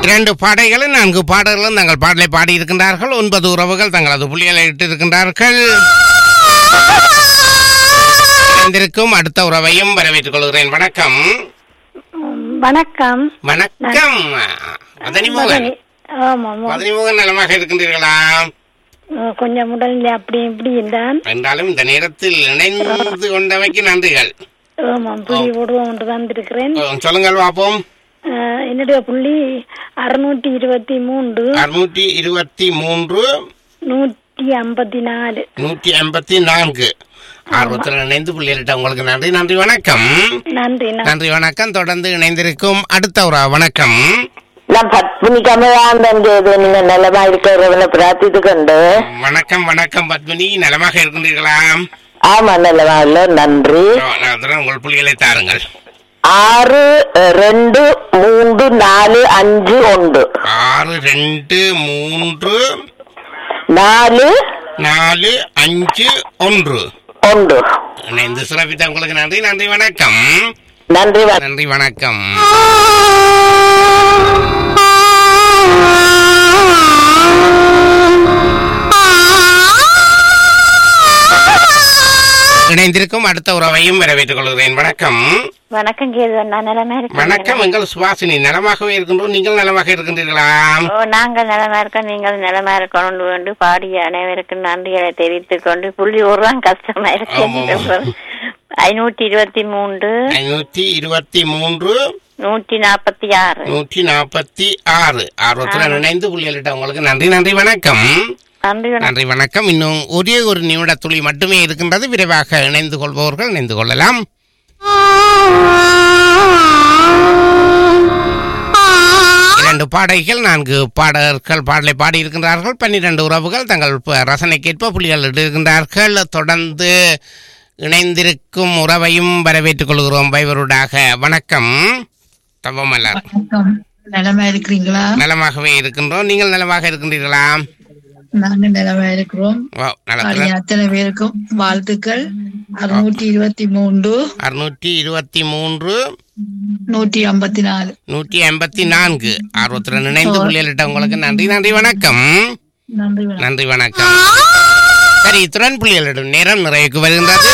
2 பாடைகளும் 4 பாடல்களும் தங்கள் பாடலை பாடியிருக்கின்றார்கள். 9 உறவுகள் தங்களது புள்ளிகளை இட்டிருக்கின்றார்கள். வந்திருக்கும் அடுத்த உறவையும் வரவேற்றுக் கொள்கிறேன். வணக்கம். வணக்கம். வணக்கம். மதனிமோகன். மதனிமோகன் நலமாக இருக்கின்றீர்களா? கொஞ்சம் உடல்நிலை அப்படி இப்படி என்றாலும் இந்த நேரத்தில் இணைந்து கொண்டமைக்கு நன்றிகள். வந்திருக்கிறேன். சொல்லுங்கள் பார்ப்போம். என்னுடைய புள்ளி 623 154 154 ஆர்வத்தில் இணைந்து புள்ளியிட்ட உங்களுக்கு நன்றி. நன்றி வணக்கம். நன்றி வணக்கம். தொடர்ந்து இணைந்திருக்கும் அடுத்த ஒரு வணக்கம். நான் பத்மினி கமலாந்தன் நீங்க நலமா இருக்கிறவனை பிரார்த்தித்துக்கொண்டு. வணக்கம். வணக்கம் பத்மினி, நலமாக இருக்கின்றீர்களா? ஆமா, நலமா இல்ல, நன்றி. உங்கள் புள்ளிகளை தாருங்கள். 6 2 3 4 5 1 6 2 3 4 4 5 1 1 இணைந்து சிறப்பித்த உங்களுக்கு நன்றி. நன்றி வணக்கம். நன்றி வணக்கம். இணைந்திருக்கும் அடுத்த உறவையும் வரவேற்றுக் கொள்கிறேன். வணக்கம். வணக்கம் கேதுவண்ணா, நலமா இருக்கு? வணக்கம். எங்கள் சுவாசினி நலமாகவே இருக்கின்றோம். நீங்கள் நலமாக இருக்கின்றீர்களா? நாங்கள் நலமா இருக்கோம், நீங்கள் நலமா இருக்கணும் என்று பாடிய அனைவருக்கும் நன்றிகளை தெரிவித்துக் கொண்டு புள்ளி ஒருதான் கஷ்டமா இருக்கு. 523 146 ஆர்வத்துடன் இணைந்து புள்ளியிட்ட உங்களுக்கு நன்றி. நன்றி வணக்கம். நன்றி வணக்கம். இன்னும் ஒரே ஒரு நிமிட துளி மட்டுமே இருக்கின்றது. விரைவாக இணைந்து கொள்பவர்கள் இணைந்து கொள்ளலாம். 2 பாடல்கள் 4 பாடகர்கள் பாடலை பாடியிருக்கின்றார்கள். 12 உறவுகள் தங்கள் ரசனைக்கேற்ப புள்ளிகள் இட்டிருக்கின்றார்கள். தொடர்ந்து இணைந்திருக்கும் உறவையும் வரவேற்றுக் கொள்கிறோம் வைவருடாக. வணக்கம். தவமலர், நலமா இருக்கிறீங்களா? நலமாகவே இருக்கின்றோம். நீங்கள் நலமாக இருக்கின்றீர்களா? நாங்க நலமா இருக்கிறோம். அத்தனை பேருக்கும் வாழ்த்துக்கள். 623 154 ஆர்வத்துடன் இணைந்து புள்ளியிட்ட உங்களுக்கு நன்றி. நன்றி வணக்கம். நன்றி வணக்கம். சரி, இத்துடன் புள்ளிகளிடும் நேரம் நிறைவுக்கு வருகின்றது.